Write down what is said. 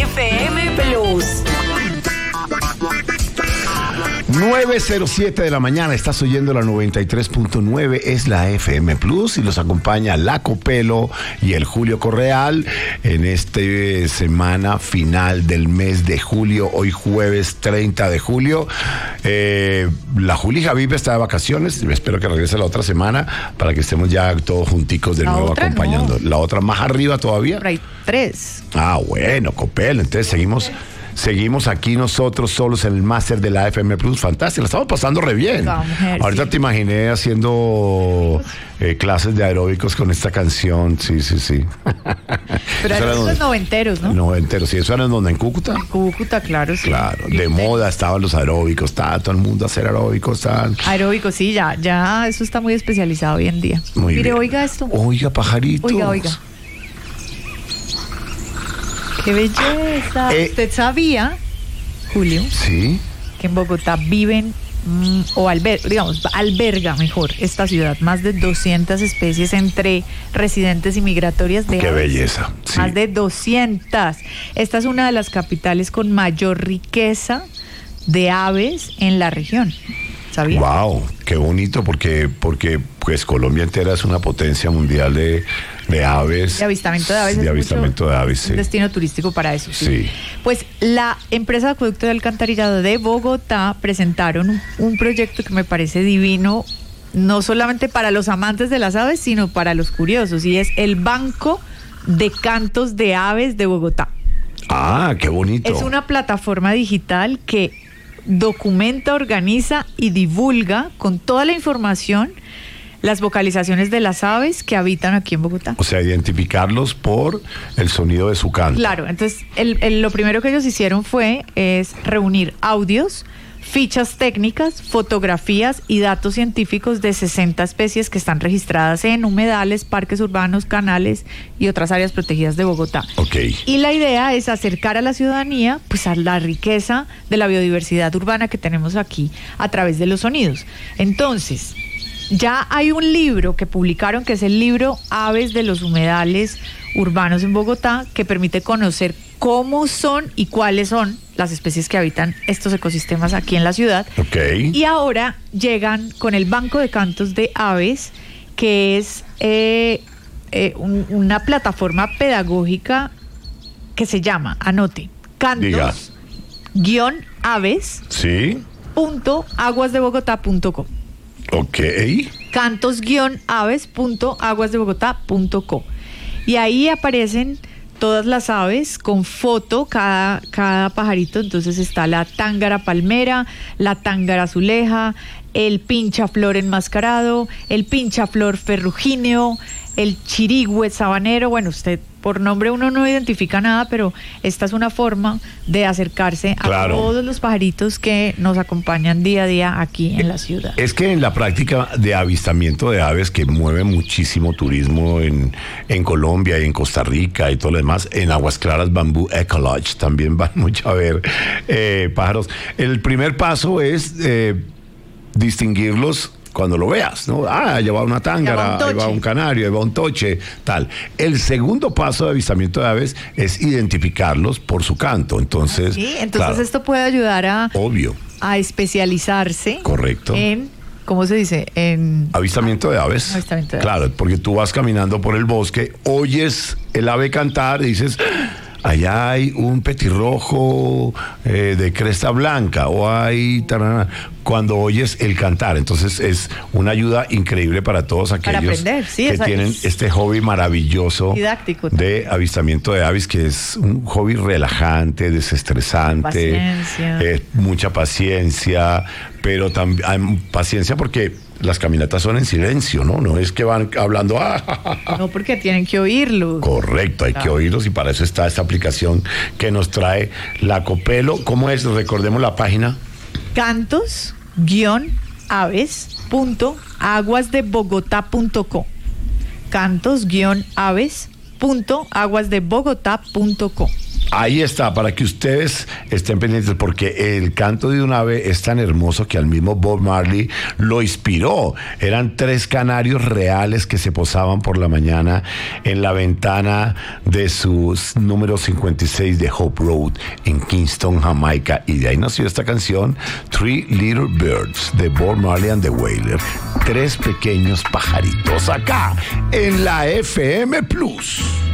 FM Plus. 9:07 de la mañana, estás oyendo la 93.9, es la FM Plus y los acompaña la Copelo y el Julio Correal en esta semana final del mes de julio, hoy jueves 30 de julio. La Juli Javib está de vacaciones, espero que regrese la otra semana para que estemos ya todos junticos de nuevo acompañando. No. La otra más arriba todavía. Pero hay 3. Ah, bueno, Copelo, entonces seguimos aquí nosotros solos en el máster de la FM Plus. Fantástico, la estamos pasando re bien. Ahorita te imaginé haciendo clases de aeróbicos con esta canción. Sí. Pero eran los noventeros, ¿no? Noventeros, sí. ¿Eso era en donde? ¿En Cúcuta? En Cúcuta, claro, sí. Claro, de moda estaban los aeróbicos, todo el mundo a hacer aeróbicos. Aeróbicos, sí, ya eso está muy especializado hoy en día. Muy Mire, bien. oiga esto. Oiga, pajaritos. Oiga. ¡Qué belleza! ¿Usted sabía, Julio? Sí. Que en Bogotá viven, alberga mejor esta ciudad, más de 200 especies entre residentes y migratorias de ¡Qué aves. belleza! Sí. Más de 200. Esta es una de las capitales con mayor riqueza de aves en la región. ¿Sabía? ¡Wow! ¡Qué bonito! Porque pues Colombia entera es una potencia mundial de aves. De avistamiento de aves. De avistamiento de aves, sí. Un destino turístico para eso. Sí. Pues la empresa de acueducto de alcantarillado de Bogotá presentaron un proyecto que me parece divino, no solamente para los amantes de las aves, sino para los curiosos, y es el Banco de Cantos de Aves de Bogotá. ¡Ah, qué bonito! Es una plataforma digital que documenta, organiza y divulga con toda la información las vocalizaciones de las aves que habitan aquí en Bogotá. O sea, identificarlos por el sonido de su canto. Claro, entonces lo primero que ellos hicieron es reunir audios, fichas técnicas, fotografías y datos científicos de 60 especies que están registradas en humedales, parques urbanos, canales y otras áreas protegidas de Bogotá. Ok. Y la idea es acercar a la ciudadanía pues a la riqueza de la biodiversidad urbana que tenemos aquí a través de los sonidos. Entonces, ya hay un libro que publicaron que es el libro Aves de los Humedales Urbanos en Bogotá, que permite conocer cómo son y cuáles son las especies que habitan estos ecosistemas aquí en la ciudad. Okay. Y ahora llegan con el Banco de Cantos de Aves, que es una plataforma pedagógica que se llama, anote, cantos-aves. Sí. .aguasdebogotá.co. Ok. cantos-aves.aguasdebogotá.co. Y ahí aparecen todas las aves con foto, cada pajarito. Entonces está la tángara palmera, la tángara azuleja, el pinchaflor enmascarado, el pinchaflor ferrugíneo, el chirigüe sabanero. Bueno, usted por nombre uno no identifica nada, pero esta es una forma de acercarse a todos los pajaritos que nos acompañan día a día aquí en la ciudad. Es que en la práctica de avistamiento de aves, que mueve muchísimo turismo en Colombia y en Costa Rica y todo lo demás, en Aguas Claras Bamboo Ecolodge también van mucho a ver pájaros. El primer paso es distinguirlos cuando lo veas, ¿no? Allá va una tángara, ahí va un canario, ahí va un toche, tal. El segundo paso de avistamiento de aves es identificarlos por su canto. Entonces, claro, esto puede ayudar a especializarse. Correcto. En, ¿cómo se dice? En avistamiento de aves. Avistamiento de claro, aves. Porque tú vas caminando por el bosque, oyes el ave cantar y dices, allá hay un petirrojo de cresta blanca, o hay cuando oyes el cantar. Entonces es una ayuda increíble para todos aquellos que tienen este hobby maravilloso didáctico de avistamiento de aves, que es un hobby relajante, desestresante, mucha paciencia, pero también paciencia porque las caminatas son en silencio, ¿no? No es que van hablando. No, porque tienen que oírlos. Correcto, hay que oírlos, y para eso está esta aplicación que nos trae la Copelo. ¿Cómo es? Recordemos la página. Cantos-aves.aguasdebogotá.co. Cantos-aves.aguasdebogotá.co. Ahí está, para que ustedes estén pendientes, porque el canto de un ave es tan hermoso que al mismo Bob Marley lo inspiró. Eran 3 canarios reales que se posaban por la mañana en la ventana de su número 56 de Hope Road en Kingston, Jamaica. Y de ahí nació esta canción, Three Little Birds, de Bob Marley and the Wailers. 3 pequeños pajaritos acá, en la FM Plus.